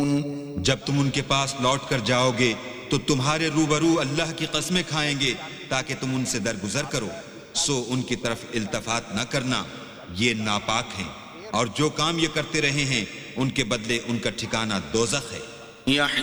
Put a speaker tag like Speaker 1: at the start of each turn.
Speaker 1: जब तुम उनके पास लौट कर जाओगे तो तुम्हारे रूबरू अल्लाह की कस्में खाएंगे ताकि तुम उनसे दरगुजर करो, सो उनकी तरफ इल्तफात न करना, ये नापाक हैं, और जो काम ये करते रहे हैं उनके बदले उनका ठिकाना दोज़ख है।